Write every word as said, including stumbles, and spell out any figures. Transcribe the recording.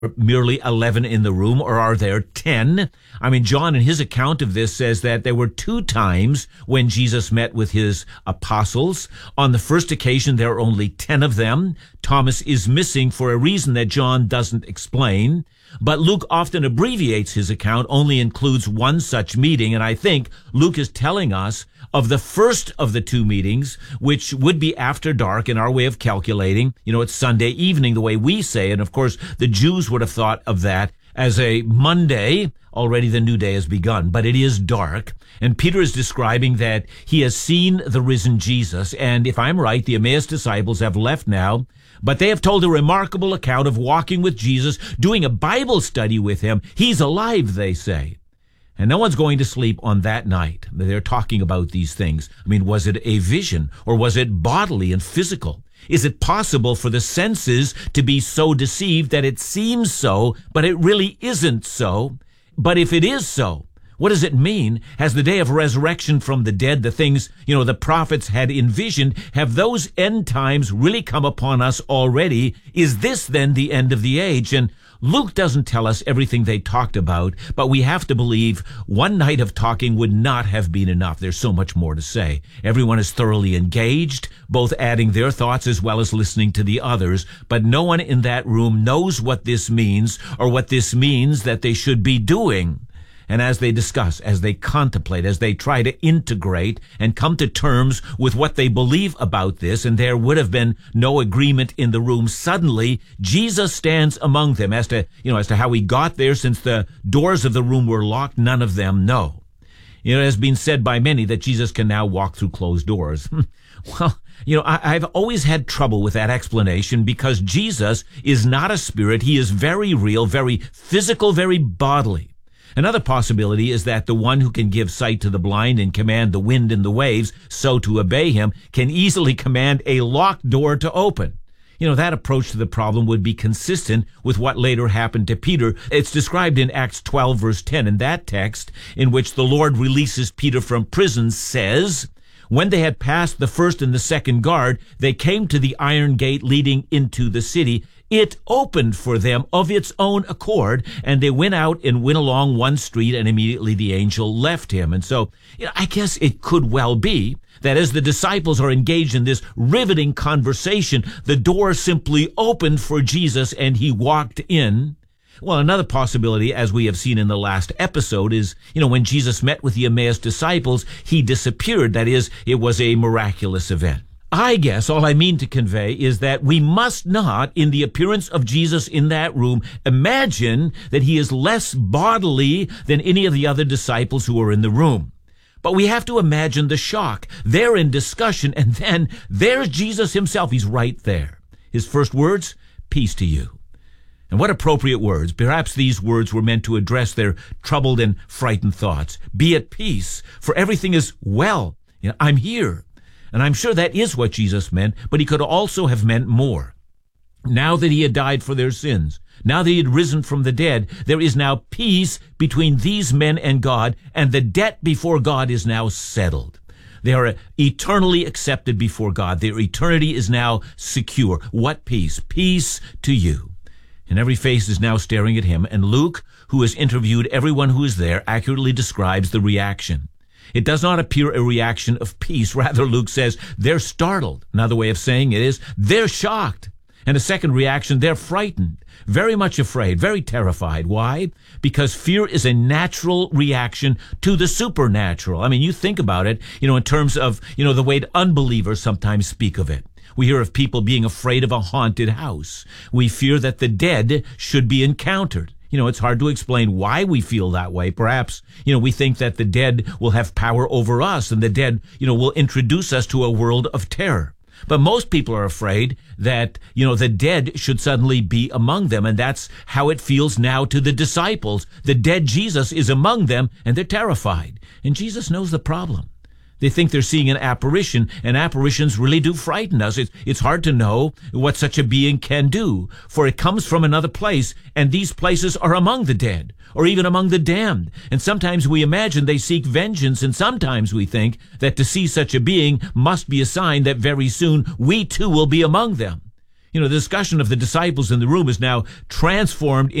merely eleven in the room, or are there ten? I mean, John in his account of this says that there were two times when Jesus met with his apostles. On the first occasion, there are only ten of them. Thomas is missing for a reason that John doesn't explain. But Luke often abbreviates his account, only includes one such meeting, and I think Luke is telling us of the first of the two meetings, which would be after dark in our way of calculating. You know, it's Sunday evening, the way we say, and of course the Jews would have thought of that as a Monday. Already the new day has begun, but it is dark, and Peter is describing that he has seen the risen Jesus, and if I'm right, the Emmaus disciples have left now, but they have told a remarkable account of walking with Jesus, doing a Bible study with him. He's alive, they say. And no one's going to sleep on that night. They're talking about these things. I mean, was it a vision, or was it bodily and physical? Is it possible for the senses to be so deceived that it seems so, but it really isn't so? But if it is so, what does it mean? Has the day of resurrection from the dead, the things, you know, the prophets had envisioned, have those end times really come upon us already? Is this then the end of the age? And Luke doesn't tell us everything they talked about, but we have to believe one night of talking would not have been enough. There's so much more to say. Everyone is thoroughly engaged, both adding their thoughts as well as listening to the others, but no one in that room knows what this means or what this means that they should be doing. And as they discuss, as they contemplate, as they try to integrate and come to terms with what they believe about this, and there would have been no agreement in the room, suddenly Jesus stands among them. As to, you know, as to how he got there, since the doors of the room were locked, none of them know. You know, it has been said by many that Jesus can now walk through closed doors. Well, you know, I, I've always had trouble with that explanation, because Jesus is not a spirit. He is very real, very physical, very bodily. Another possibility is that the one who can give sight to the blind and command the wind and the waves so to obey him can easily command a locked door to open. You know, that approach to the problem would be consistent with what later happened to Peter. It's described in Acts twelve, verse ten, in that text, in which the Lord releases Peter from prison, says, "When they had passed the first and the second guard, they came to the iron gate leading into the city. It opened for them of its own accord, and they went out and went along one street, and immediately the angel left him." And so, you know, I guess it could well be that as the disciples are engaged in this riveting conversation, the door simply opened for Jesus and he walked in. Well, another possibility, as we have seen in the last episode, is, you know, when Jesus met with the Emmaus disciples, he disappeared. That is, it was a miraculous event. I guess all I mean to convey is that we must not, in the appearance of Jesus in that room, imagine that he is less bodily than any of the other disciples who are in the room. But we have to imagine the shock. They're in discussion, and then there's Jesus himself. He's right there. His first words, "Peace to you." And what appropriate words. Perhaps these words were meant to address their troubled and frightened thoughts. Be at peace, for everything is well. You know, I'm here. And I'm sure that is what Jesus meant, but he could also have meant more. Now that he had died for their sins, now that he had risen from the dead, there is now peace between these men and God, and the debt before God is now settled. They are eternally accepted before God. Their eternity is now secure. What peace? Peace to you. And every face is now staring at him, and Luke, who has interviewed everyone who is there, accurately describes the reaction. It does not appear a reaction of peace. Rather, Luke says they're startled. Another way of saying it is they're shocked. And a second reaction, they're frightened, very much afraid, very terrified. Why? Because fear is a natural reaction to the supernatural. I mean, you think about it, you know, in terms of, you know, the way unbelievers sometimes speak of it. We hear of people being afraid of a haunted house. We fear that the dead should be encountered. You know, it's hard to explain why we feel that way. Perhaps, you know, we think that the dead will have power over us, and the dead, you know, will introduce us to a world of terror. But most people are afraid that, you know, the dead should suddenly be among them, and that's how it feels now to the disciples. The dead Jesus is among them, and they're terrified. And Jesus knows the problem. They think they're seeing an apparition, and apparitions really do frighten us. It's, it's hard to know what such a being can do, for it comes from another place, and these places are among the dead, or even among the damned. And sometimes we imagine they seek vengeance, and sometimes we think that to see such a being must be a sign that very soon we too will be among them. You know, the discussion of the disciples in the room is now transformed